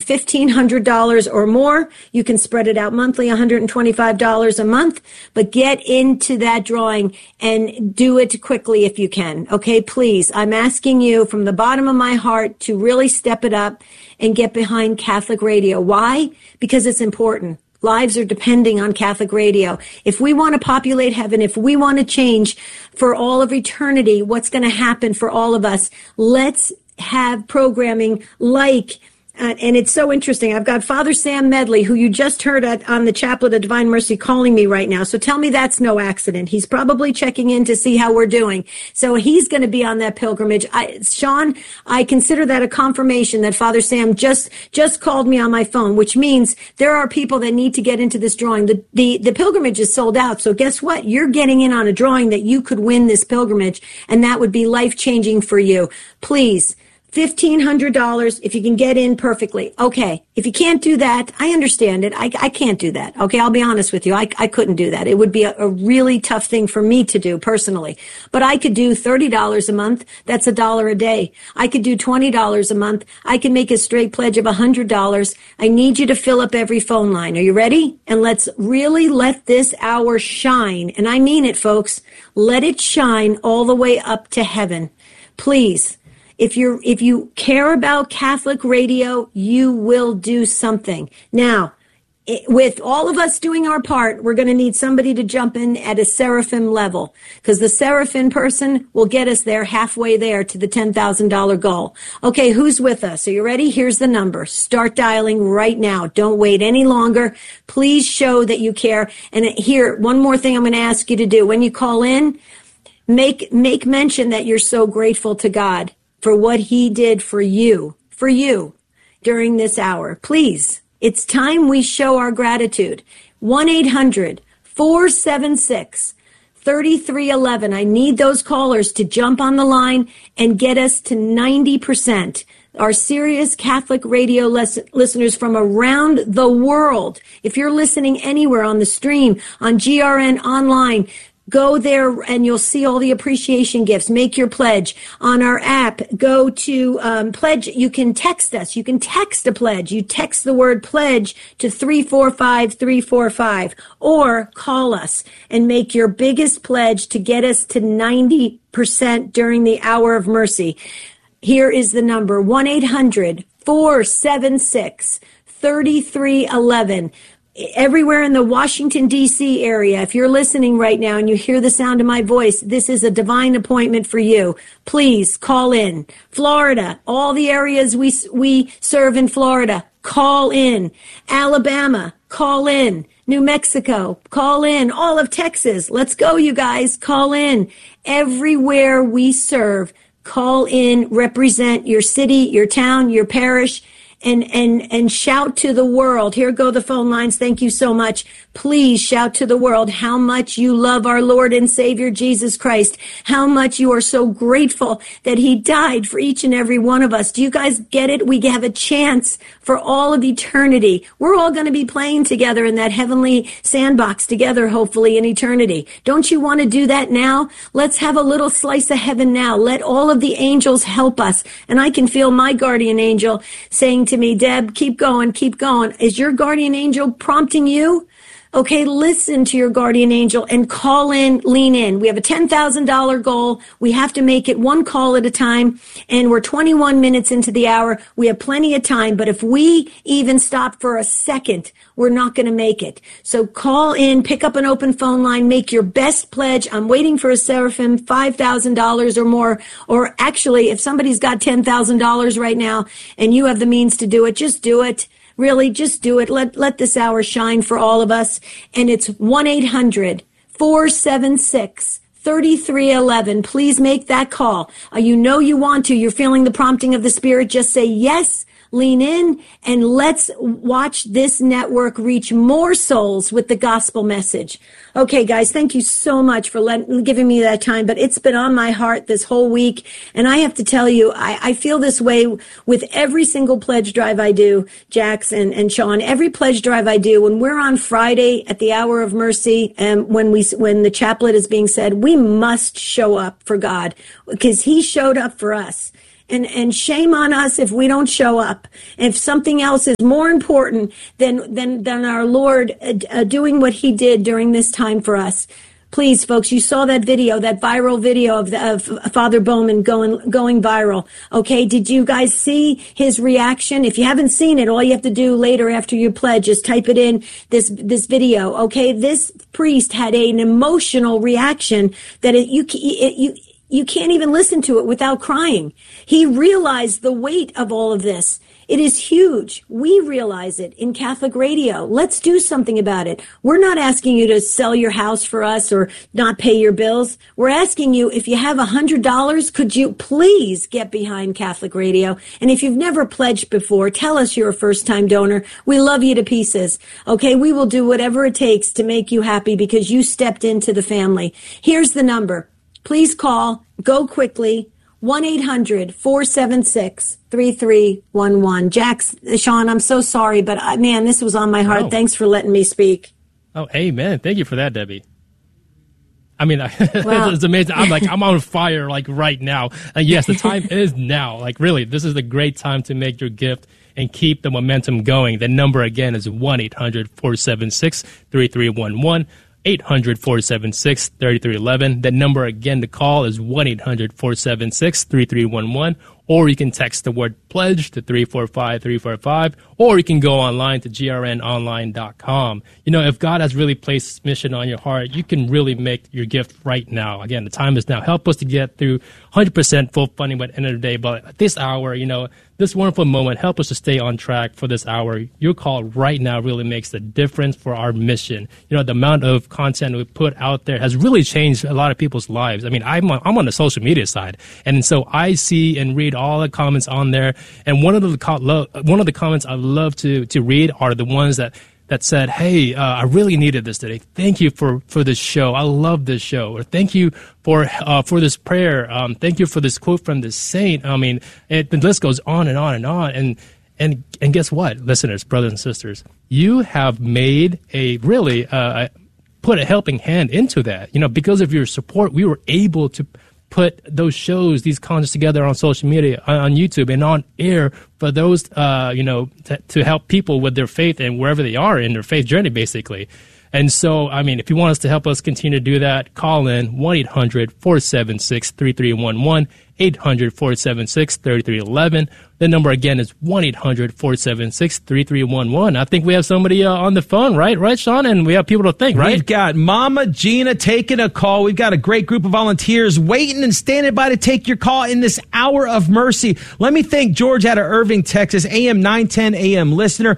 $1,500 or more. You can spread it out monthly, $125 a month, but get into that drawing and do it quickly if you can. Okay, please. I'm asking you from the bottom of my heart to really step it up and get behind Catholic Radio. Why? Because it's important. Lives are depending on Catholic Radio. If we want to populate heaven, if we want to change for all of eternity, what's going to happen for all of us, let's have programming like, and it's so interesting. I've got Father Sam Medley, who you just heard on the Chaplet of Divine Mercy, calling me right now. So tell me that's no accident. He's probably checking in to see how we're doing. So he's going to be on that pilgrimage. Sean, I consider that a confirmation that Father Sam just called me on my phone, which means there are people that need to get into this drawing. The pilgrimage is sold out. So guess what? You're getting in on a drawing that you could win this pilgrimage, and that would be life-changing for you. Please. $1,500 if you can get in perfectly. Okay. If you can't do that, I understand it. I can't do that. Okay. I'll be honest with you. I couldn't do that. It would be a really tough thing for me to do personally, but I could do $30 a month. That's $1 a day. I could do $20 a month. I can make a straight pledge of $100. I need you to fill up every phone line. Are you ready? And let's really let this hour shine. And I mean it, folks. Let it shine all the way up to heaven. Please. If you care about Catholic Radio, you will do something. Now, with all of us doing our part, we're going to need somebody to jump in at a Seraphim level, because the Seraphim person will get us there, halfway there to the $10,000 goal. Okay, who's with us? Are you ready? Here's the number. Start dialing right now. Don't wait any longer. Please show that you care. And here, one more thing I'm going to ask you to do. When you call in, make mention that you're so grateful to God for what he did for you during this hour. Please, it's time we show our gratitude. 1-800-476-3311. I need those callers to jump on the line and get us to 90%. Our Sirius Catholic Radio listeners from around the world. If you're listening anywhere on the stream, on GRN online, go there and you'll see all the appreciation gifts. Make your pledge on our app. Go to pledge. You can text us. You can text a pledge. You text the word pledge to 345-345 or call us and make your biggest pledge to get us to 90% during the hour of mercy. Here is the number, 1-800-476-3311. Everywhere in the Washington, D.C. area, if you're listening right now and you hear the sound of my voice, this is a divine appointment for you. Please call in. Florida, all the areas we serve in Florida, call in. Alabama, call in. New Mexico, call in. All of Texas, let's go, you guys, call in. Everywhere we serve, call in, represent your city, your town, your parish, and shout to the world. Here go the phone lines. Thank you so much. Please shout to the world how much you love our Lord and Savior Jesus Christ, how much you are so grateful that he died for each and every one of us. Do you guys get it? We have a chance for all of eternity. We're all going to be playing together in that heavenly sandbox together, hopefully in eternity. Don't you want to do that now? Let's have a little slice of heaven now. Let all of the angels help us. And I can feel my guardian angel saying to me, Deb, keep going, keep going. Is your guardian angel prompting you? Okay, listen to your guardian angel and call in, lean in. We have a $10,000 goal. We have to make it one call at a time, and we're 21 minutes into the hour. We have plenty of time, but if we even stop for a second, we're not going to make it. So call in, pick up an open phone line, make your best pledge. I'm waiting for a Seraphim, $5,000 or more. Or actually, if somebody's got $10,000 right now and you have the means to do it, just do it. Really, just do it. Let this hour shine for all of us. And it's 1-800-476-3311. Please make that call. You know you want to. You're feeling the prompting of the Spirit. Just say yes. Lean in, and let's watch this network reach more souls with the gospel message. Okay, guys, thank you so much for giving me that time, but it's been on my heart this whole week, and I have to tell you, I feel this way with every single pledge drive I do, Jax and Sean. Every pledge drive I do, when we're on Friday at the hour of mercy, and when the chaplet is being said, we must show up for God, because he showed up for us. And shame on us if we don't show up. If something else is more important than our Lord doing what he did during this time for us. Please, folks, you saw that video, that viral video of Father Bowman going viral. Okay, did you guys see his reaction? If you haven't seen it, all you have to do later after you pledge is type it in, this video. Okay, this priest had an emotional reaction that you can't even listen to it without crying. He realized the weight of all of this. It is huge. We realize it in Catholic Radio. Let's do something about it. We're not asking you to sell your house for us or not pay your bills. We're asking you, if you have $100, could you please get behind Catholic Radio? And if you've never pledged before, tell us you're a first-time donor. We love you to pieces. Okay, we will do whatever it takes to make you happy because you stepped into the family. Here's the number. Please call. Go quickly. 1-800-476-3311. Sean, I'm so sorry, but man, this was on my heart. Oh. Thanks for letting me speak. Oh, amen. Thank you for that, Debbie. I mean, Wow. it's amazing. I'm on fire, like, right now. And yes, the time is now. Like, really, this is a great time to make your gift and keep the momentum going. The number, again, is 1-800-476-3311. 800-476-3311. That number again to call is 1-800-476-3311. Or you can text the word pledge to 345-345. Or you can go online to grnonline.com. You know, if God has really placed this mission on your heart, you can really make your gift right now. Again, the time is now. Help us to get through 100% full funding by the end of the day. But at this hour, you know, this wonderful moment, help us to stay on track for this hour. Your call right now really makes the difference for our mission. You know, the amount of content we put out there has really changed a lot of people's lives. I mean, I'm on the social media side, and so I see and read all the comments on there. And one of the comments I love to read are the ones that said, hey, I really needed this today. Thank you for this show. I love this show. Or thank you for this prayer. Thank you for this quote from this saint. I mean, the list goes on and on and on. And guess what, listeners, brothers and sisters? You have made put a helping hand into that. You know, because of your support, we were able to put those shows, these content together on social media, on YouTube, and on air for those, to help people with their faith and wherever they are in their faith journey, basically. And so, I mean, if you want us to help us continue to do that, call in 1-800-476-3311, 800-476-3311. The number again is 1-800-476-3311. I think we have somebody on the phone, right? Right, Sean? And we have people to thank, right? We've got Mama Gina taking a call. We've got a great group of volunteers waiting and standing by to take your call in this hour of mercy. Let me thank George out of Irving, Texas, AM 910 AM listener.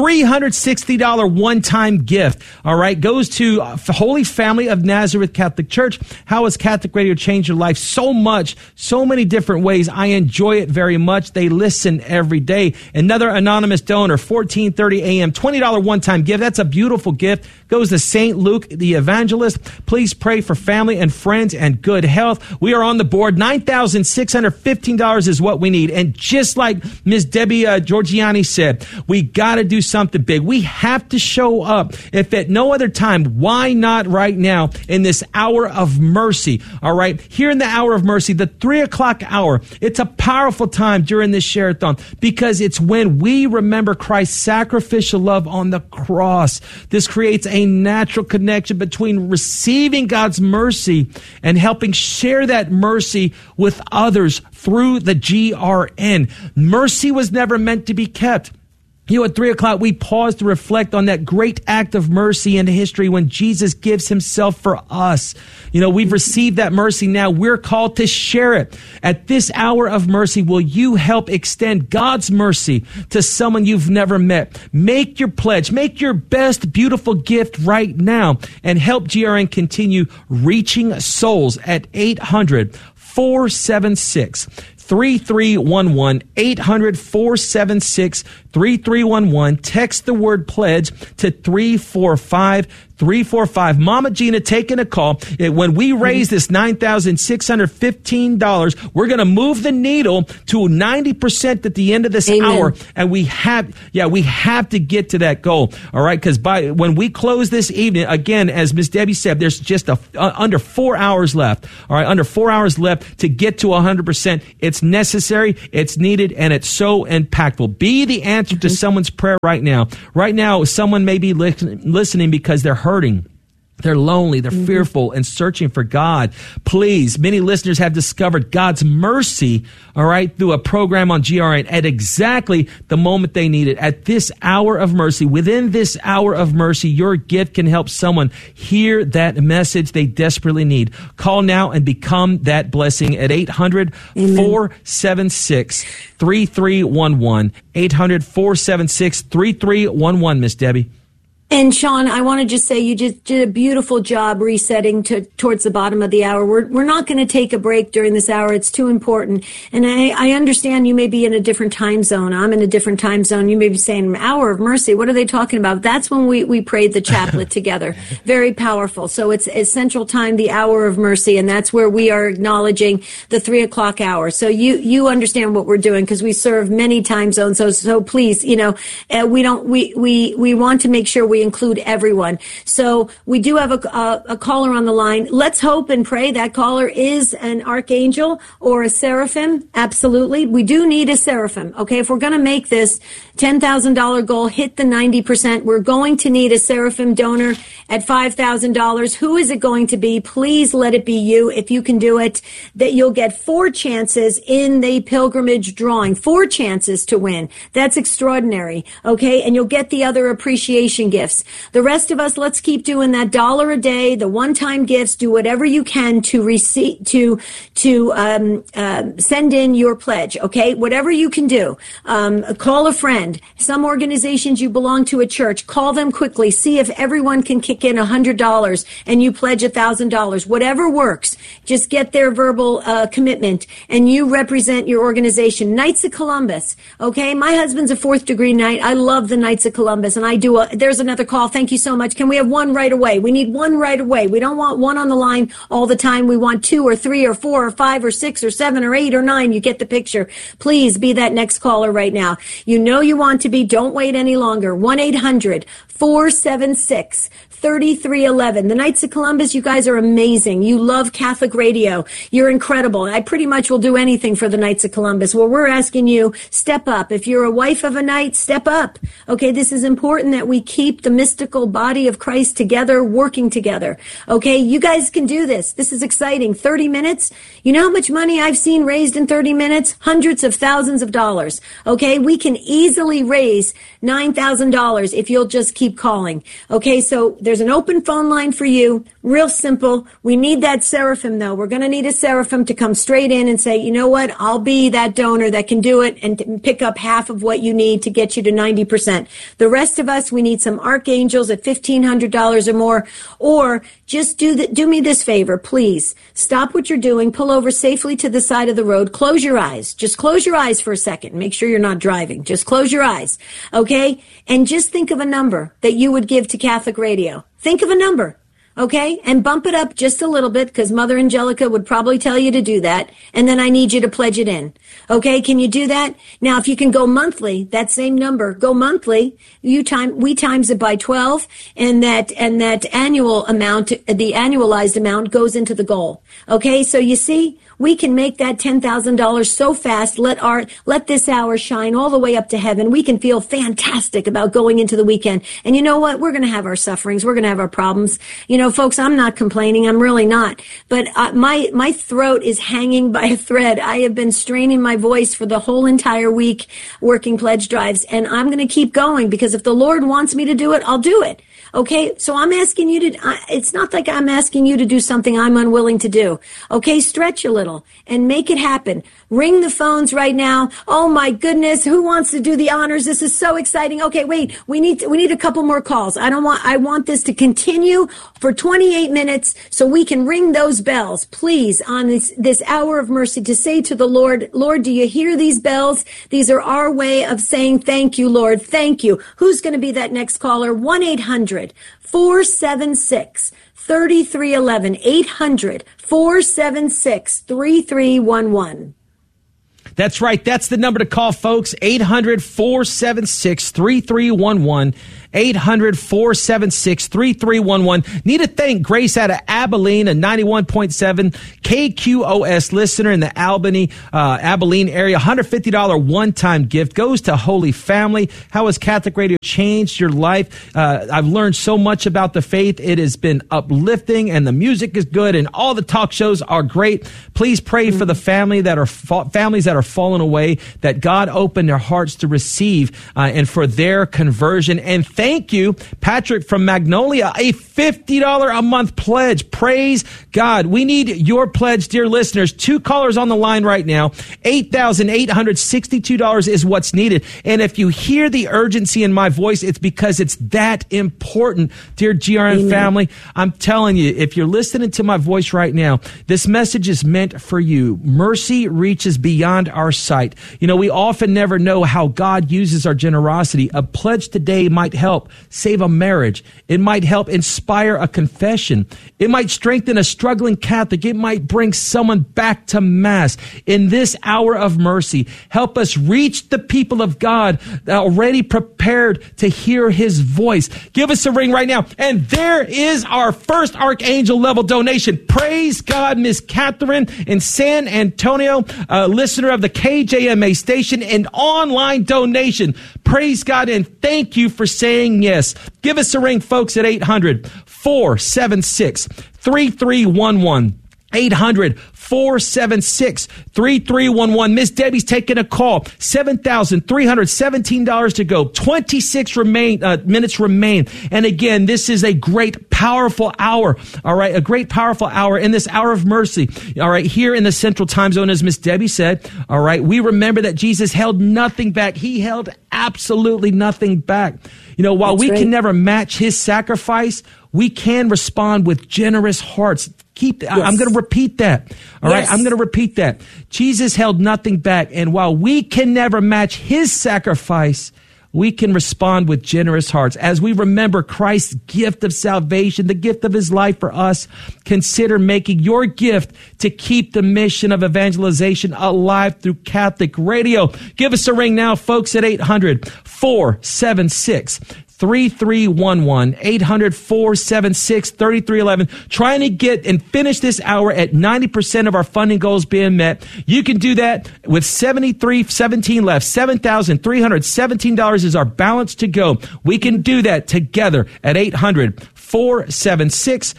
$360 one-time gift, all right, goes to Holy Family of Nazareth Catholic Church. How has Catholic Radio changed your life? So much, so many different ways. I enjoy it very much. They listen every day. Another anonymous donor, 1430 AM, $20 one-time gift. That's a beautiful gift. Goes to St. Luke, the evangelist. Please pray for family and friends and good health. We are on the board. $9,615 is what we need. And just like Ms. Debbie Georgiani said, we got to do something big. We have to show up. If at no other time, why not right now in this hour of mercy? All right. Here in the hour of mercy, the 3:00 hour, it's a powerful time during this share-a-thon because it's when we remember Christ's sacrificial love on the cross. This creates a natural connection between receiving God's mercy and helping share that mercy with others through the GRN. Mercy was never meant to be kept. You know, at 3:00, we pause to reflect on that great act of mercy in history when Jesus gives himself for us. You know, we've received that mercy now. We're called to share it. At this hour of mercy, will you help extend God's mercy to someone you've never met? Make your pledge. Make your best, beautiful gift right now and help GRN continue reaching souls at 800-476-3311, 800-476-3311. 3311. Text the word pledge to 345-345. Mama Gina taking a call. When we raise this $9,615, we're going to move the needle to 90% at the end of this hour. And we have to get to that goal. All right. Because when we close this evening, again, as Miss Debbie said, there's just under 4 hours left. All right. Under 4 hours left to get to 100%. It's necessary. It's needed. And it's so impactful. Be the answer to someone's prayer right now. Right now, someone may be listening because they're hurting. They're lonely, they're fearful, and searching for God. Please, many listeners have discovered God's mercy, all right, through a program on GRN at exactly the moment they need it. At this hour of mercy, within this hour of mercy, your gift can help someone hear that message they desperately need. Call now and become that blessing at 800-476-3311. 800-476-3311, Miss Debbie. And Sean, I want to just say you just did a beautiful job resetting towards the bottom of the hour. We're not going to take a break during this hour. It's too important. And I understand you may be in a different time zone. I'm in a different time zone. You may be saying, hour of mercy. What are they talking about? That's when we prayed the chaplet together. Very powerful. So it's Central Time, the hour of mercy. And that's where we are acknowledging the 3 o'clock hour. So you understand what we're doing because we serve many time zones. So please, we want to make sure we include everyone. So we do have a caller on the line. Let's hope and pray that caller is an archangel or a seraphim. Absolutely. We do need a seraphim. Okay. If we're going to make this $10,000 goal, hit the 90%, we're going to need a seraphim donor at $5,000. Who is it going to be? Please let it be you. If you can do it, that you'll get 4 chances in the pilgrimage drawing, 4 chances to win. That's extraordinary. Okay. And you'll get the other appreciation gifts. The rest of us, let's keep doing that $1 a day, the one-time gifts. Do whatever you can to receive, to send in your pledge. Okay, whatever you can do. Call a friend. Some organizations you belong to, a church. Call them quickly. See if everyone can kick in $100 and you pledge $1,000. Whatever works. Just get their verbal commitment, and you represent your organization. Knights of Columbus. Okay, my husband's a 4th degree knight. I love the Knights of Columbus, and I do. There's another call. Thank you so much. Can we have one right away? We need one right away. We don't want one on the line all the time. We want 2 or 3 or 4 or 5 or 6 or 7 or 8 or 9. You get the picture. Please be that next caller right now. You know you want to be. Don't wait any longer. 1-800-476-3311. The Knights of Columbus, you guys are amazing. You love Catholic radio. You're incredible. I pretty much will do anything for the Knights of Columbus. Well, we're asking you, step up. If you're a wife of a knight, step up. Okay, this is important that we keep the mystical body of Christ together, working together. Okay, you guys can do this. This is exciting. 30 minutes. You know how much money I've seen raised in 30 minutes? Hundreds of thousands of dollars. Okay, we can easily raise $9,000 if you'll just keep calling. Okay, so there's an open phone line for you. Real simple. We need that seraphim, though. We're going to need a seraphim to come straight in and say, you know what? I'll be that donor that can do it and pick up half of what you need to get you to 90%. The rest of us, we need some archangels at $1,500 or more. Or just do me this favor, please. Stop what you're doing. Pull over safely to the side of the road. Close your eyes. Just close your eyes for a second. Make sure you're not driving. Just close your eyes. Okay? And just think of a number that you would give to Catholic Radio. Think of a number. Okay? And bump it up just a little bit, because Mother Angelica would probably tell you to do that. And then I need you to pledge it in. Okay? Can you do that? Now, if you can go monthly, that same number, go monthly. We times it by 12, and that annual amount, the annualized amount goes into the goal. Okay? So you see, we can make that $10,000 so fast. Let this hour shine all the way up to heaven. We can feel fantastic about going into the weekend. And you know what? We're going to have our sufferings. We're going to have our problems. You know, folks, I'm not complaining. I'm really not. But my throat is hanging by a thread. I have been straining my voice for the whole entire week working pledge drives. And I'm going to keep going, because if the Lord wants me to do it, I'll do it. Okay, so I'm asking you it's not like I'm asking you to do something I'm unwilling to do. Okay, stretch a little and make it happen. Ring the phones right now. Oh my goodness. Who wants to do the honors? This is so exciting. Okay, wait, we need a couple more calls. I want this to continue for 28 minutes so we can ring those bells, please, on this hour of mercy to say to the Lord, Lord, do you hear these bells? These are our way of saying thank you, Lord. Thank you. Who's going to be that next caller? 1-800-476-3311. 800-476-3311. That's right. That's the number to call, folks. 800-476-3311. 800-476-3311. Need to thank Grace out of Abilene, a 91.7 KQOS listener in the Abilene area. $150 one-time gift goes to Holy Family. How has Catholic Radio changed your life? I've learned so much about the faith. It has been uplifting, and the music is good, and all the talk shows are great. Please pray for the families that are fallen away, that God open their hearts to receive and for their conversion. And thank you, Patrick from Magnolia, a $50 a month pledge. Praise God. We need your pledge, dear listeners. 2 callers on the line right now. $8,862 is what's needed. And if you hear the urgency in my voice, it's because it's that important, dear GRN family. I'm telling you, if you're listening to my voice right now, this message is meant for you. Mercy reaches beyond our sight. You know, we often never know how God uses our generosity. A pledge today might help save a marriage. It might help inspire a confession. It might strengthen a struggling Catholic. It might bring someone back to Mass. In this hour of mercy, help us reach the people of God already prepared to hear His voice. Give us a ring right now. And there is our first Archangel level donation. Praise God, Miss Catherine in San Antonio, listener of the KJMA station, an online donation. Praise God and thank you for saying yes. Give us a ring, folks, at 800-476-3311. 800-476-3311. Miss Debbie's taking a call. $7,317 to go. 26 minutes remain. And again, this is a great, powerful hour. All right. A great, powerful hour in this hour of mercy. All right. Here in the Central Time Zone, as Miss Debbie said. All right. We remember that Jesus held nothing back. He held absolutely nothing back. You know, while we can never match His sacrifice, we can respond with generous hearts. I'm going to repeat that. All right. I'm going to repeat that. Jesus held nothing back. And while we can never match His sacrifice, we can respond with generous hearts. As we remember Christ's gift of salvation, the gift of His life for us, consider making your gift to keep the mission of evangelization alive through Catholic Radio. Give us a ring now, folks, at 800-476-3311, 800-476-3311. Trying to get and finish this hour at 90% of our funding goals being met. You can do that with $73.17 left. $7,317 is our balance to go. We can do that together at 800-476-3311,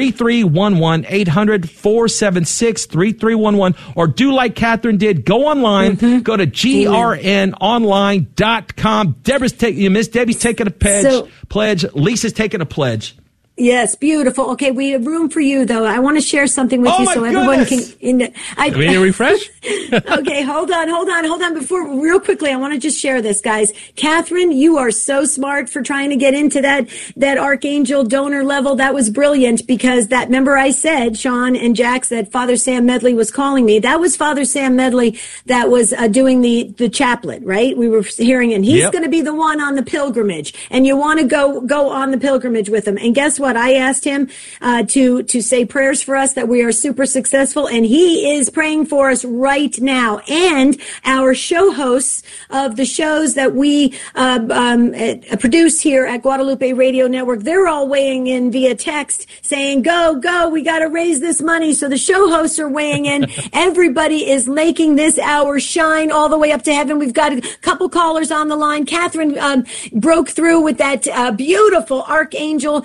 800-476-3311, or do like Catherine did. Go online, go to grnonline.com. Miss Debbie's taking a pledge. Lisa's taking a pledge. Yes, beautiful. Okay, we have room for you, though. I want to share something with you so everyone can... We need a refresh? Okay, hold on. Before, real quickly, I want to just share this, guys. Catherine, you are so smart for trying to get into that Archangel donor level. That was brilliant because remember I said, Sean and Jack said Father Sam Medley was calling me. That was Father Sam Medley that was doing the chaplet, right? We were hearing, and he's going to be the one on the pilgrimage. And you want to go on the pilgrimage with him. And guess what? I asked him to say prayers for us that we are super successful, and he is praying for us right now. And our show hosts of the shows that we produce here at Guadalupe Radio Network, they're all weighing in via text saying, go, we got to raise this money. So the show hosts are weighing in. Everybody is making this hour shine all the way up to heaven. We've got a couple callers on the line. Catherine broke through with that beautiful Archangel donation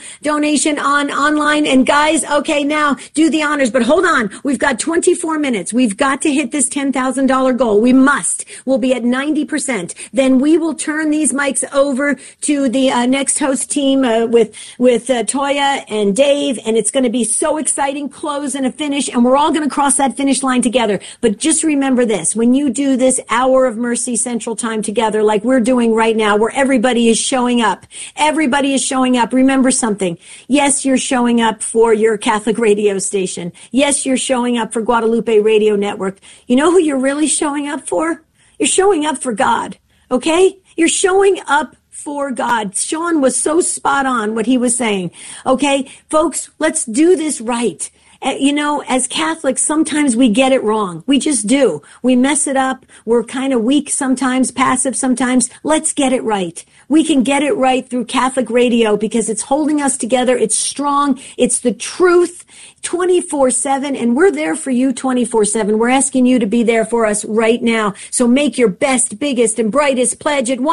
donation online. And guys, okay, now do the honors, but hold on. We've got 24 minutes. We've got to hit this $10,000 goal. We must. We'll be at 90%. Then we will turn these mics over to the next host team with Toya and Dave, and it's going to be so exciting. Close and a finish, and we're all going to cross that finish line together. But just remember this: when you do this Hour of Mercy Central Time together, like we're doing right now, where everybody is showing up, remember something. Yes, you're showing up for your Catholic radio station. Yes, you're showing up for Guadalupe Radio Network. You know who you're really showing up for? You're showing up for God, okay? You're showing up for God. Sean was so spot on what he was saying, okay? Folks, let's do this right. You know, as Catholics, sometimes we get it wrong. We just do. We mess it up. We're kind of weak sometimes, passive sometimes. Let's get it right. We can get it right through Catholic radio because it's holding us together. It's strong. It's the truth 24/7. And we're there for you 24/7. We're asking you to be there for us right now. So make your best, biggest, and brightest pledge at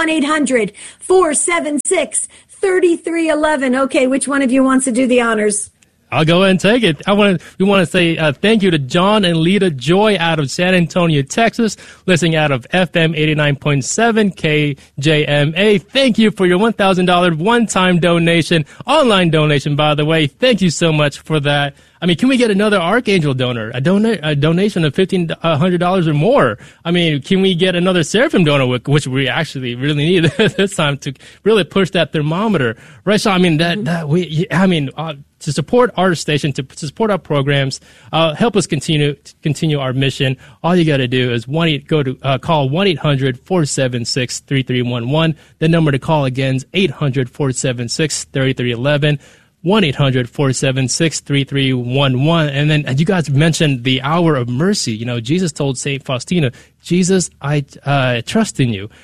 1-800-476-3311. Okay, which one of you wants to do the honors? I'll go ahead and take it. We want to say thank you to John and Lita Joy out of San Antonio, Texas, listening out of FM 89.7 KJMA. Thank you for your $1,000 one-time donation, online donation, by the way. Thank you so much for that. I mean, can we get another Archangel donor, a donation of $1,500 or more? I mean, can we get another Seraphim donor, which we actually really need this time to really push that thermometer, right? So, I mean, to support our station, to support our programs, help us continue our mission. All you got to do is call 1-800-476-3311. The number to call again is 800-476-3311. 1-800-476-3311. And then you guys mentioned the Hour of Mercy. You know, Jesus told St. Faustina, Jesus, I trust in you.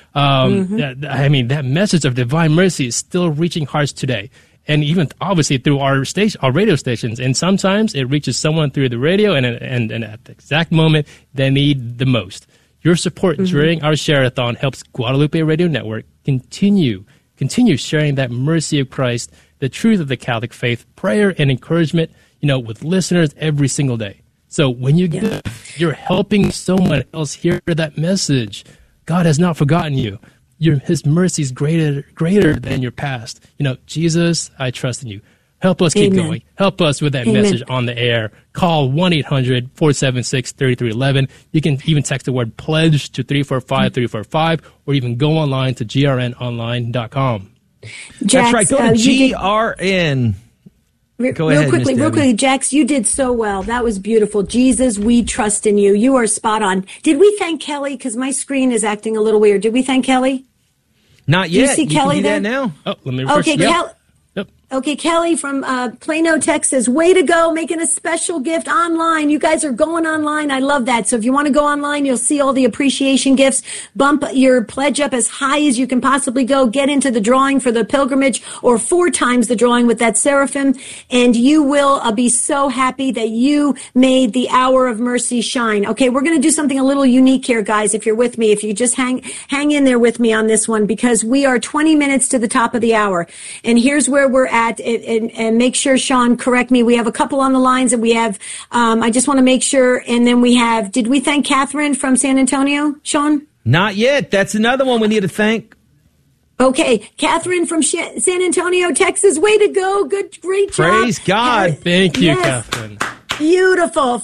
That message of divine mercy is still reaching hearts today. And even obviously through our radio stations. And sometimes it reaches someone through the radio and at the exact moment they need the most. Your support during our share-a-thon helps Guadalupe Radio Network continue sharing that mercy of Christ, the truth of the Catholic faith, prayer and encouragement, with listeners every single day. So when you give, you're helping someone else hear that message. God has not forgotten you. His mercy is greater than your past. Jesus, I trust in you. Help us keep going. Help us with that message on the air. Call 1-800-476-3311. You can even text the word pledge to 345-345, or even go online to grnonline.com. Jax, that's right. Go to GRN. Go ahead, real quickly, Jax, you did so well. That was beautiful. Jesus, we trust in you. You are spot on. Did we thank Kelly? Because my screen is acting a little weird. Did we thank Kelly? Not yet. Do you see Kelly can do there? That now. Oh, let me refresh. Okay, Kelly. Okay, Kelly from Plano, Texas. Way to go, making a special gift online. You guys are going online. I love that. So if you want to go online, you'll see all the appreciation gifts. Bump your pledge up as high as you can possibly go. Get into the drawing for the pilgrimage, or 4 times the drawing with that Seraphim. And you will be so happy that you made the Hour of Mercy shine. Okay, we're going to do something a little unique here, guys. If you're with me, if you just hang in there with me on this one, because we are 20 minutes to the top of the hour. And here's where we're at. And make sure, Sean, correct me. We have a couple on the lines, and we have, I just want to make sure. And then we have, did we thank Catherine from San Antonio, Sean? Not yet. That's another one we need to thank. Okay. Catherine from San Antonio, Texas. Way to go. Great job. Praise God. Thank you, Catherine. Beautiful.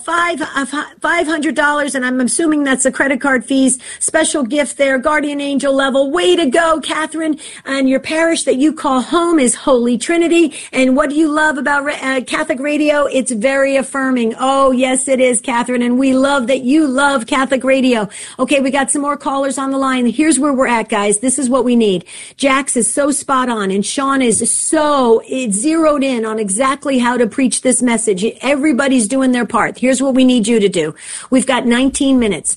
$500, and I'm assuming that's the credit card fees. Special gift there, guardian angel level. Way to go, Catherine. And your parish that you call home is Holy Trinity. And what do you love about Catholic radio? It's very affirming. Oh, yes, it is, Catherine. And we love that you love Catholic radio. Okay, we got some more callers on the line. Here's where we're at, guys. This is what we need. Jax is so spot on, and Sean is so zeroed in on exactly how to preach this message. Everybody's doing their part. Here's what we need you to do. We've got 19 minutes,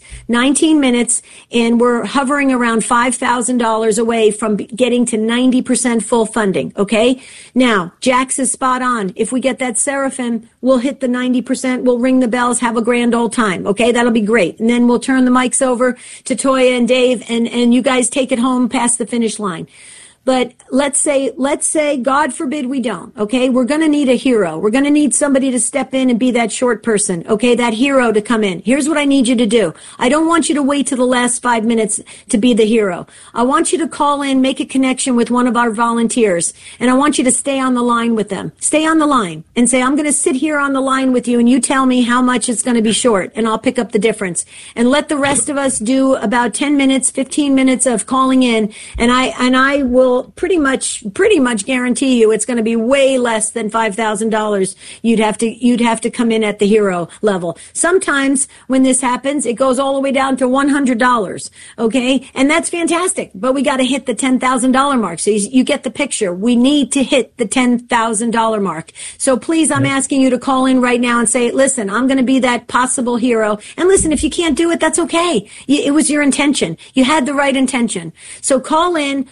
and we're hovering around $5,000 away from getting to 90% full funding. Okay. Now, Jax is spot on. If we get that Seraphim, we'll hit the 90%. We'll ring the bells, have a grand old time. Okay. That'll be great. And then we'll turn the mics over to Toya and Dave, and you guys take it home past the finish line. But let's say, God forbid we don't, okay? We're going to need a hero. We're going to need somebody to step in and be that short person, okay? That hero to come in. Here's what I need you to do. I don't want you to wait till the last 5 minutes to be the hero. I want you to call in, make a connection with one of our volunteers, and I want you to stay on the line with them. Stay on the line and say, I'm going to sit here on the line with you, and you tell me how much it's going to be short, and I'll pick up the difference. And let the rest of us do about 10 minutes, 15 minutes of calling in, and I will pretty much guarantee you it's going to be way less than $5,000. You'd have to come in at the hero level. Sometimes when this happens, it goes all the way down to $100. Okay. And that's fantastic, but we got to hit the $10,000 mark. So you get the picture. We need to hit the $10,000 mark. So please, I'm asking you to call in right now and say, listen, I'm going to be that possible hero. And listen, if you can't do it, that's okay. It was your intention. You had the right intention. So call in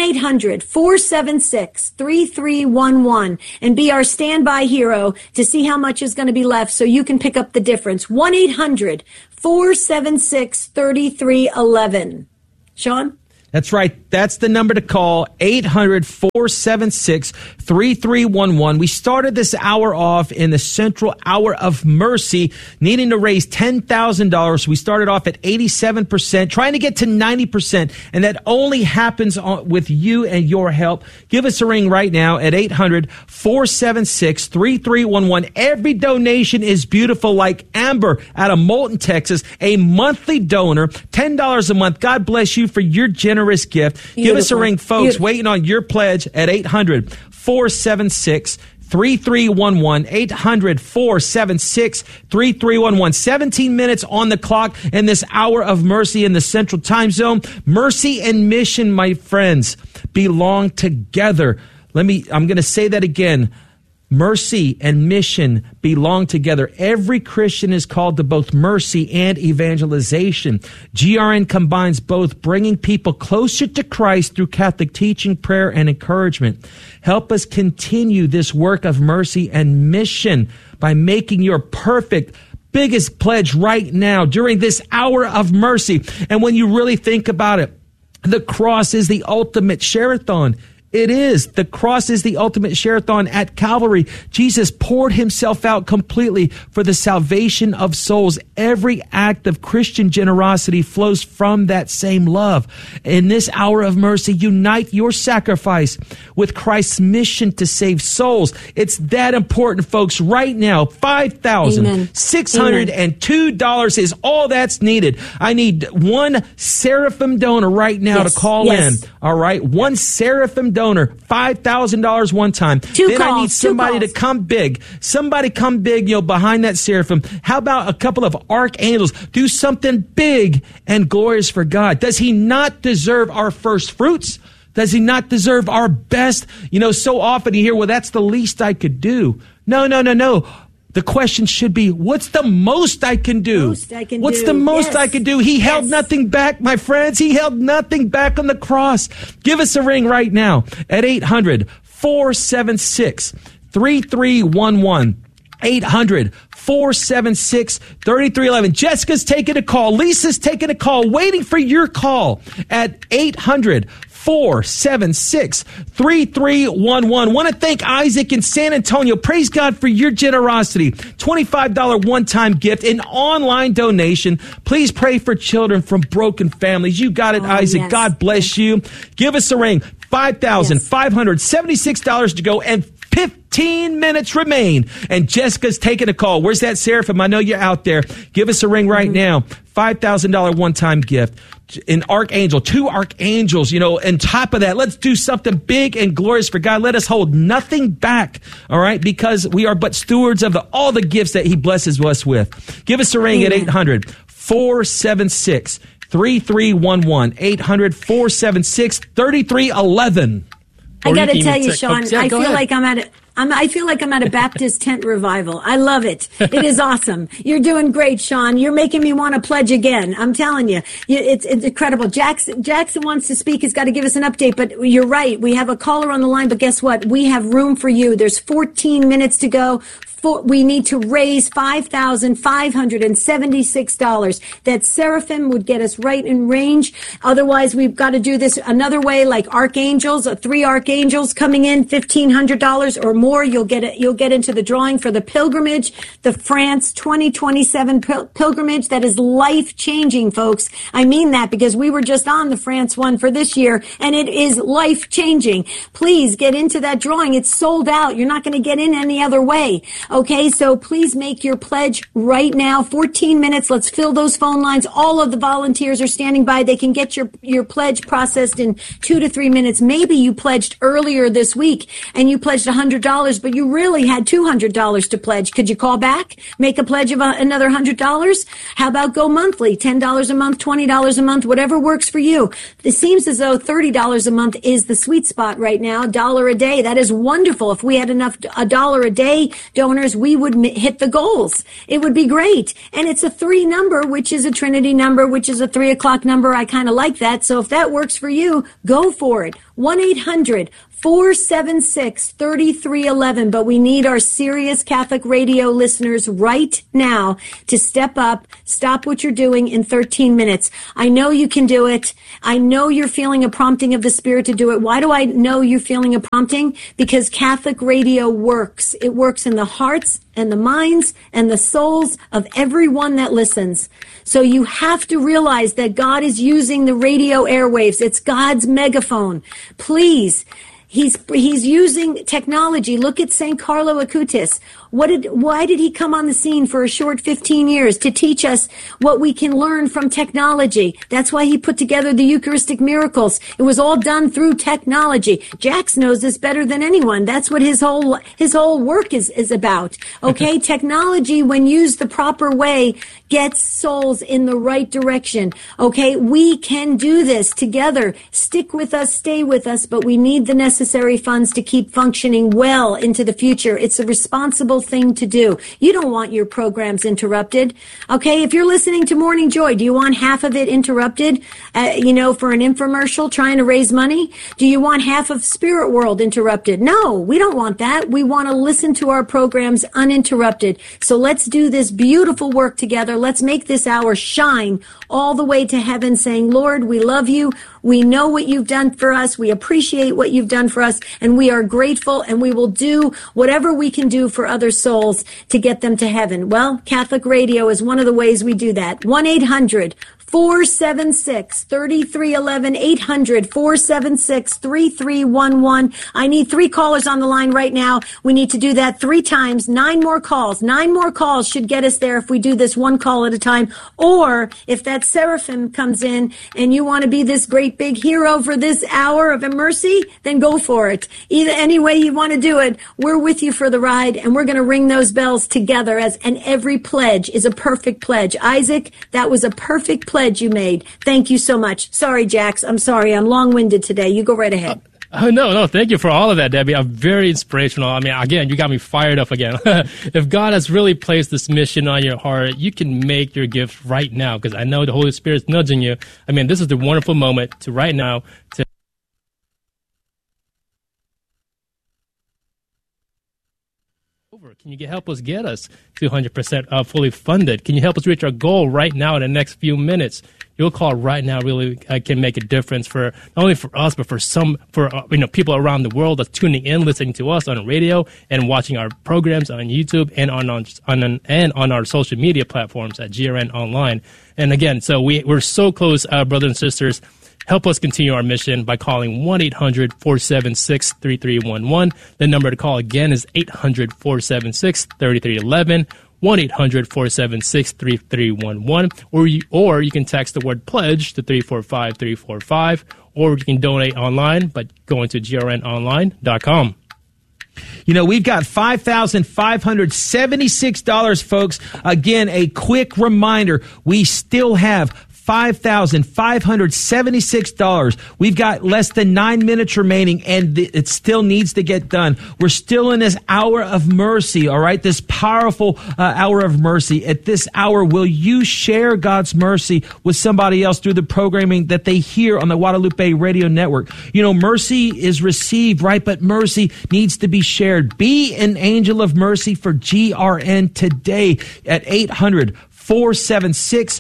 1-800-476-3311 and be our standby hero to see how much is going to be left so you can pick up the difference. 1-800-476-3311. Sean? That's right. That's the number to call, 800-476-3311. We started this hour off in the Central Hour of Mercy, needing to raise $10,000. We started off at 87%, trying to get to 90%, and that only happens with you and your help. Give us a ring right now at 800-476-3311. Every donation is beautiful, like Amber out of Moulton, Texas, a monthly donor, $10 a month. God bless you for your generous gift. Beautiful. Give us a ring, folks. Waiting on your pledge at 800-476-3311. 800-476-3311. 17 minutes on the clock in this hour of mercy in the Central Time Zone. Mercy and mission, my friends, belong together. I'm going to say that again. Mercy and mission belong together. Every Christian is called to both mercy and evangelization. GRN combines both, bringing people closer to Christ through Catholic teaching, prayer, and encouragement. Help us continue this work of mercy and mission by making your perfect biggest pledge right now during this hour of mercy. And when you really think about it, the cross is the ultimate share-a-thon. It is. The cross is the ultimate share-a-thon at Calvary. Jesus poured himself out completely for the salvation of souls. Every act of Christian generosity flows from that same love. In this hour of mercy, unite your sacrifice with Christ's mission to save souls. It's that important, folks. Right now, $5,602 is all that's needed. I need one Seraphim donor right now to call in. All right? One Seraphim donor, $5,000 one time. Then I need somebody to come big. Somebody come big, behind that Seraphim. How about a couple of archangels? Do something big and glorious for God. Does he not deserve our first fruits? Does he not deserve our best? So often you hear, well, that's the least I could do. No. The question should be, what's the most I can do? What's the most I can do? He held nothing back, my friends. He held nothing back on the cross. Give us a ring right now at 800-476-3311. 800-476-3311. Jessica's taking a call. Lisa's taking a call. Waiting for your call at 800-476-3311. Want to thank Isaac in San Antonio. Praise God for your generosity. $25 one-time gift, an online donation. Please pray for children from broken families. You got it, Isaac. Yes. God bless you. Give us a ring. $5,576 to go and 15 minutes remain. And Jessica's taking a call. Where's that Seraphim? I know you're out there. Give us a ring right now. $5,000 one-time gift. An archangel, 2 archangels, on top of that. Let's do something big and glorious for God. Let us hold nothing back, all right? Because we are but stewards of all the gifts that he blesses us with. Give us a ring at 800-476-3311. 800-476-3311. I got to tell you, Sean, I feel like I'm at a Baptist tent revival. I love it. It is awesome. You're doing great, Sean. You're making me want to pledge again. I'm telling you, it's incredible. Jackson wants to speak. He's got to give us an update, but you're right. We have a caller on the line, but guess what? We have room for you. There's 14 minutes to go. we need to raise $5,576. That Seraphim would get us right in range. Otherwise, we've got to do this another way, like archangels, 3 archangels coming in, $1,500 or more. You'll get into the drawing for the pilgrimage, the France 2027 pilgrimage. That is life-changing, folks. I mean that because we were just on the France one for this year, and it is life-changing. Please get into that drawing. It's sold out. You're not going to get in any other way. Okay, so please make your pledge right now. 14 minutes. Let's fill those phone lines. All of the volunteers are standing by. They can get your pledge processed in 2 to 3 minutes. Maybe you pledged earlier this week and you pledged $100, but you really had $200 to pledge. Could you call back? Make a pledge of another $100? How about go monthly? $10 a month, $20 a month, whatever works for you. It seems as though $30 a month is the sweet spot right now. $1 a day. That is wonderful. If we had enough $1 a day donors, we would hit the goals. It would be great. And it's a 3 number, which is a Trinity number, which is a 3 o'clock number. I kind of like that. So if that works for you, go for it. 1-800-476-3311. But we need our Sirius Catholic Radio listeners right now to step up, stop what you're doing in 13 minutes. I know you can do it. I know you're feeling a prompting of the Spirit to do it. Why do I know you're feeling a prompting? Because Catholic Radio works. It works in the hearts and the minds and the souls of everyone that listens. So you have to realize that God is using the radio airwaves. It's God's megaphone. Please. He's using technology. Look at St. Carlo Acutis. Why did he come on the scene for a short 15 years? To teach us what we can learn from technology. That's why he put together the Eucharistic miracles. It was all done through technology. Jax knows this better than anyone. That's what his whole work is about. Okay? Technology, when used the proper way, gets souls in the right direction. Okay? We can do this together. Stick with us, stay with us, but we need the necessary funds to keep functioning well into the future. It's a responsible thing to do. You don't want your programs interrupted. Okay, if you're listening to Morning Joy, do you want half of it interrupted, for an infomercial trying to raise money? Do you want half of Spirit World interrupted? No, we don't want that. We want to listen to our programs uninterrupted. So let's do this beautiful work together. Let's make this hour shine all the way to heaven, saying, Lord, we love you. We know what you've done for us. We appreciate what you've done for us, and we are grateful, and we will do whatever we can do for other souls to get them to heaven. Well, Catholic Radio is one of the ways we do that. 1-800-476-3311, 800-476-3311. I need 3 callers on the line right now. We need to do that 3 times, 9 more calls. 9 more calls should get us there if we do this 1 call at a time. Or if that Seraphim comes in and you want to be this great big hero for this hour of mercy, then go for it. Either any way you want to do it, we're with you for the ride, and we're going to ring those bells together, and every pledge is a perfect pledge. Isaac, that was a perfect pledge you made. Thank you so much. Sorry, Jax. I'm sorry. I'm long-winded today. You go right ahead. No, thank you for all of that, Debbie. I'm very inspirational. I mean, again, you got me fired up again. If God has really placed this mission on your heart, you can make your gift right now, because I know the Holy Spirit's nudging you. I mean, this is the wonderful moment to right now to Can you help us get us 200% fully funded? Can you help us reach our goal right now in the next few minutes? Your call right now really can make a difference for not only for us, but for people around the world that's tuning in, listening to us on the radio, and watching our programs on YouTube and on our social media platforms at GRN Online. And again, so we're so close, brothers and sisters. Help us continue our mission by calling 1-800-476-3311. The number to call again is 800-476-3311, 1-800-476-3311. Or you can text the word pledge to 345-345, or you can donate online by going to grnonline.com. You know, we've got $5,576, folks. Again, a quick reminder, we still have $5,576. We've got less than 9 minutes remaining, and it still needs to get done. We're still in this hour of mercy, all right? This powerful hour of mercy. At this hour, will you share God's mercy with somebody else through the programming that they hear on the Guadalupe Radio Network? You know, mercy is received, right? But mercy needs to be shared. Be an angel of mercy for GRN today at 800-476-3311,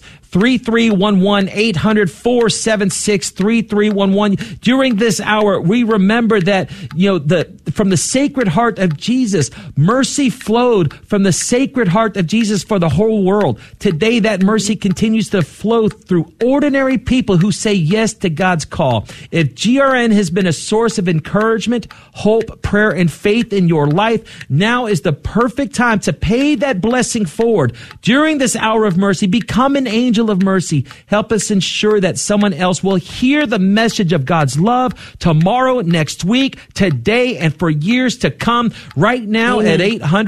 800-476-3311. During this hour, we remember that, you know, from the Sacred Heart of Jesus, mercy flowed from the Sacred Heart of Jesus for the whole world. Today, that mercy continues to flow through ordinary people who say yes to God's call. If GRN has been a source of encouragement, hope, prayer, and faith in your life, now is the perfect time to pay that blessing forward. During this hour of mercy, become an angel of mercy. Help us ensure that someone else will hear the message of God's love tomorrow, next week, today, and for years to come. Right now at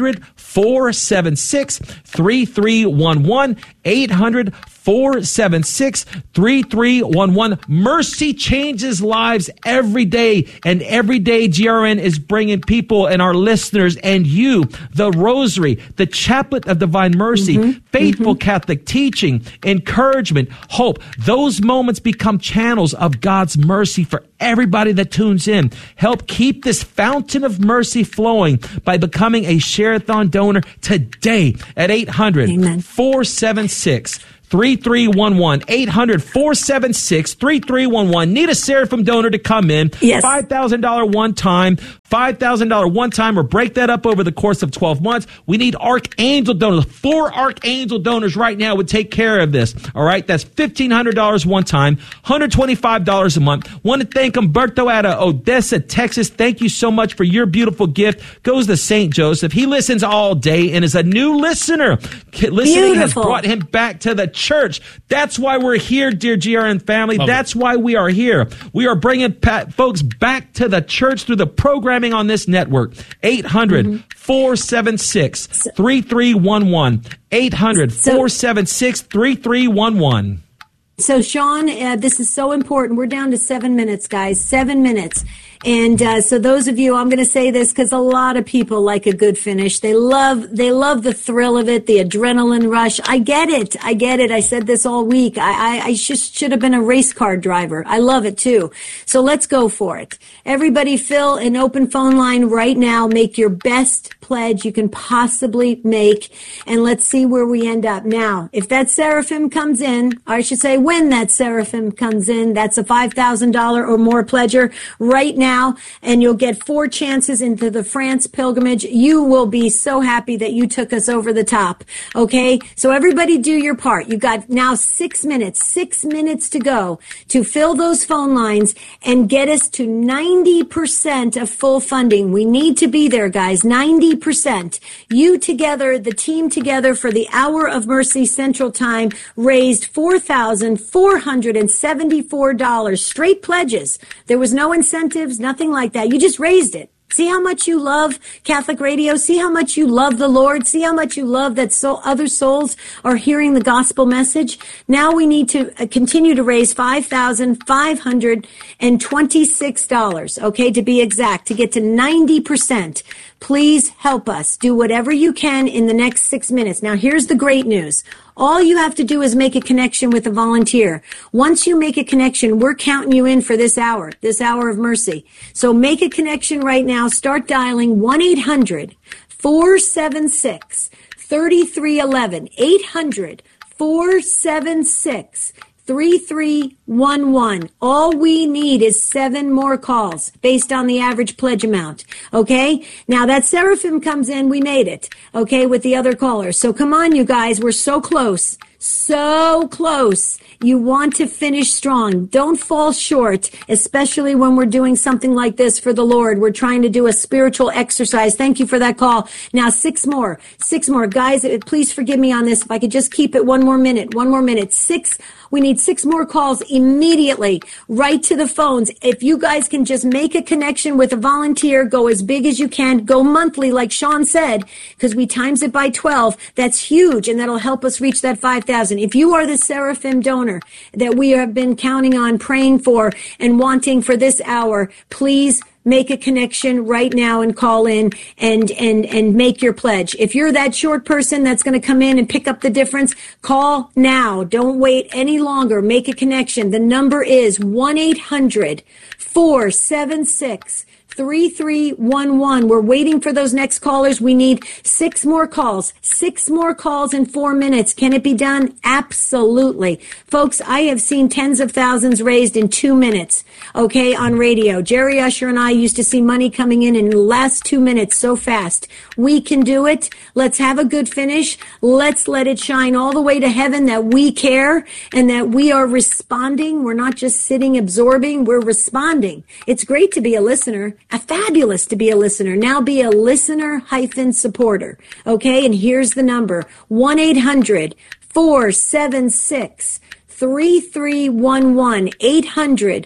800-476-3311, 800-476-3311. Mercy changes lives every day, and every day GRN is bringing people and our listeners and you the rosary, the chaplet of divine mercy, faithful Catholic teaching, encouragement, hope. Those moments become channels of God's mercy for everybody that tunes in. Help keep this fountain of mercy flowing by becoming a Share-a-thon donor today at 800-476-3311, 800-476-3311. Need a Seraphim donor to come in. Yes. $5,000 one time, $5,000 one time, or break that up over the course of 12 months. We need Archangel donors. 4 Archangel donors right now would take care of this. All right. That's $1,500 one time, $125 a month. Want to thank Humberto out of Odessa, Texas. Thank you so much for your beautiful gift. Goes to St. Joseph. He listens all day and is a new listener. Listening has brought him back to the church. That's why we're here, dear GRN family. That's why we are here. We are bringing folks back to the church through the programming on this network. 800-476-3311. 800-476-3311. So, Sean, this is so important. We're down to 7 minutes, guys. 7 minutes. And so those of you, I'm going to say this because a lot of people like a good finish. They love the thrill of it, the adrenaline rush. I get it. I said this all week. I just should have been a race car driver. I love it too. So let's go for it. Everybody fill an open phone line right now. Make your best pledge you can possibly make. And let's see where we end up. Now, if that Seraphim comes in, or I should say when that Seraphim comes in, that's a $5,000 or more pledger right now. And you'll get 4 chances into the France pilgrimage. You will be so happy that you took us over the top. Okay? So everybody do your part. You've got now 6 minutes to go to fill those phone lines and get us to 90% of full funding. We need to be there, guys. 90%. You together, the team together for the Hour of Mercy Central Time raised $4,474. Straight pledges. There was no incentives. Nothing like that. You just raised it. See how much you love Catholic radio. See how much you love the Lord. See how much you love that other souls are hearing the gospel message. Now we need to continue to raise $5,526, okay, to be exact, to get to 90%. Please help us. Do whatever you can in the next 6 minutes. Now, here's the great news. All you have to do is make a connection with a volunteer. Once you make a connection, we're counting you in for this hour of mercy. So make a connection right now. Start dialing 1-800-476-3311. 800-476-3311. All we need is 7 more calls based on the average pledge amount. Okay? Now that Seraphim comes in, we made it. Okay, with the other callers. So come on, you guys. We're so close. So close. You want to finish strong. Don't fall short, especially when we're doing something like this for the Lord. We're trying to do a spiritual exercise. Thank you for that call. Now, 6 more. 6 more. Guys, please forgive me on this. If I could just keep it 1 more minute. 1 more minute. 6. We need 6 more calls immediately, right to the phones. If you guys can just make a connection with a volunteer, go as big as you can, go monthly, like Sean said, because we times it by 12. That's huge, and that'll help us reach that $5,000. 5,000. If you are the Seraphim donor that we have been counting on, praying for, and wanting for this hour, please make a connection right now and call in and make your pledge. If you're that short person that's going to come in and pick up the difference, call now. Don't wait any longer. Make a connection. The number is 1-800-476-3311. We're waiting for those next callers. We need 6 more calls. 6 more calls in 4 minutes. Can it be done? Absolutely. Folks, I have seen tens of thousands raised in 2 minutes, okay, on radio. Jerry Usher and I used to see money coming in the last 2 minutes so fast. We can do it. Let's have a good finish. Let's let it shine all the way to heaven that we care and that we are responding. We're not just sitting absorbing. We're responding. It's great to be a listener. Fabulous to be a listener. Now be a listener-supporter. Okay, and here's the number. 1-800-476-3311.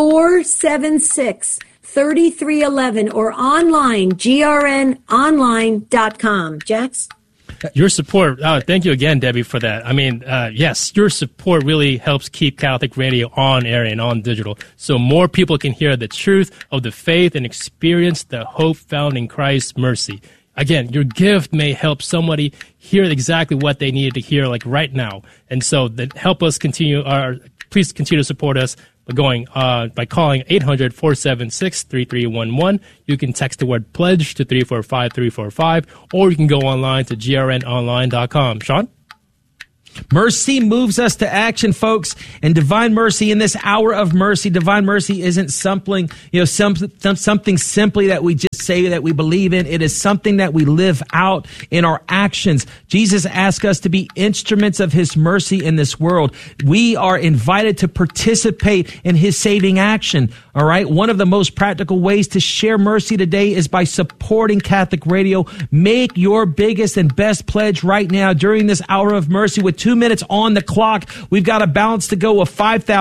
800-476-3311 or online, grnonline.com. Jax? Your support, thank you again, Debbie, for that. I mean, yes, your support really helps keep Catholic Radio on air and on digital so more people can hear the truth of the faith and experience the hope found in Christ's mercy. Again, your gift may help somebody hear exactly what they needed to hear, like right now. And so help us please continue to support us by calling 800-476-3311. You can text the word pledge to 345-345, or you can go online to grnonline.com. Sean? Mercy moves us to action, folks, and divine mercy in this hour of mercy. Divine mercy isn't something, something simply that we just say that we believe in. It is something that we live out in our actions. Jesus asked us to be instruments of his mercy in this world. We are invited to participate in his saving action. All right. One of the most practical ways to share mercy today is by supporting Catholic Radio. Make your biggest and best pledge right now during this hour of mercy. With 2 minutes on the clock, we've got a balance to go of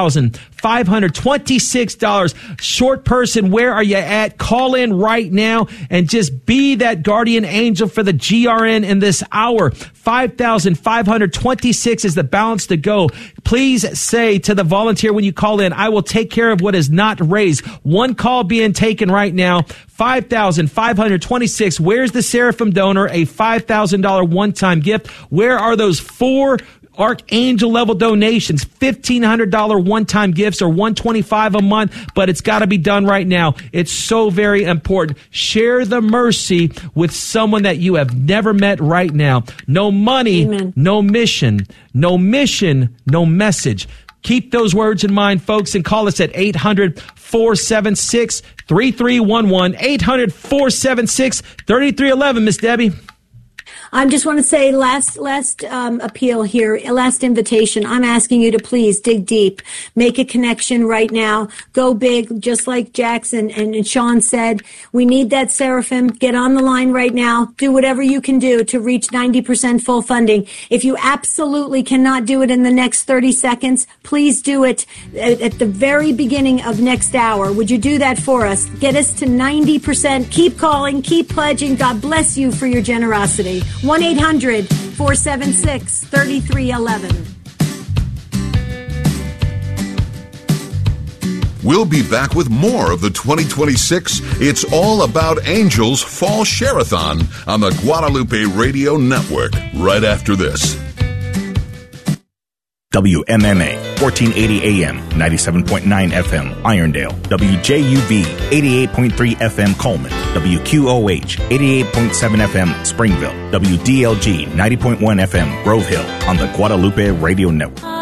$5,526. Short person, where are you at? Call in right now and just be that guardian angel for the GRN in this hour. $5,526 is the balance to go. Please say to the volunteer when you call in, I will take care of what is not raised. One call being taken right now. $5,526. Where's the Seraphim donor? A $5,000 one-time gift. Where are those 4 Archangel level donations? $1,500 one-time gifts or $125 a month, but it's got to be done right now. It's so very important. Share the mercy with someone that you have never met right now. No money, Amen. No mission, no message. Keep those words in mind, folks, and call us at 800-476-3311. 800-476-3311, Miss Debbie. I just want to say last appeal here, last invitation. I'm asking you to please dig deep, make a connection right now, go big, just like Jackson and Sean said. We need that Seraphim. Get on the line right now. Do whatever you can do to reach 90% full funding. If you absolutely cannot do it in the next 30 seconds, please do it at the very beginning of next hour. Would you do that for us? Get us to 90%. Keep calling, keep pledging. God bless you for your generosity. 1-800-476-3311. We'll be back with more of the 2026 It's All About Angels Fall Share-a-thon on the Guadalupe Radio Network right after this. WMMA, 1480 AM, 97.9 FM, Irondale. WJUV, 88.3 FM, Coleman. WQOH, 88.7 FM, Springville. WDLG, 90.1 FM, Grove Hill, on the Guadalupe Radio Network.